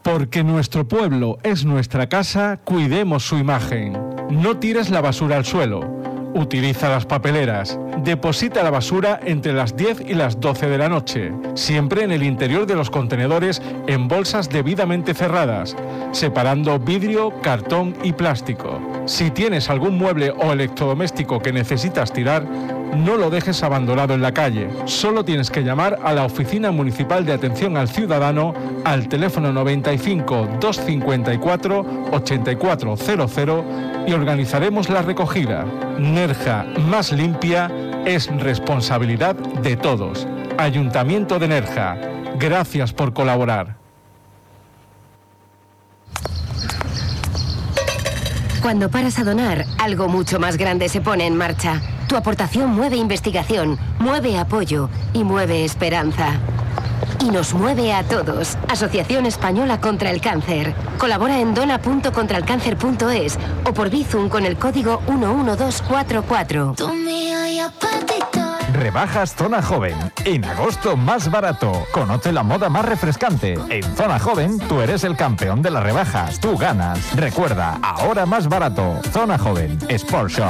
Porque nuestro pueblo es nuestra casa, cuidemos su imagen. No tires la basura al suelo. Utiliza las papeleras. Deposita la basura entre las 10 y las 12 de la noche, siempre en el interior de los contenedores en bolsas debidamente cerradas, separando vidrio, cartón y plástico. Si tienes algún mueble o electrodoméstico que necesitas tirar, no lo dejes abandonado en la calle. Solo tienes que llamar a la Oficina Municipal de Atención al Ciudadano al teléfono 95 254 8400 y organizaremos la recogida. Nerja más limpia es responsabilidad de todos. Ayuntamiento de Nerja, gracias por colaborar. Cuando paras a donar, algo mucho más grande se pone en marcha. Tu aportación mueve investigación, mueve apoyo y mueve esperanza. Y nos mueve a todos. Asociación Española contra el Cáncer. Colabora en dona.contralcáncer.es o por Bizum con el código 11244. Rebajas Zona Joven. En agosto más barato. Conoce la moda más refrescante. En Zona Joven tú eres el campeón de las rebajas. Tú ganas. Recuerda, ahora más barato. Zona Joven. Sport Shop.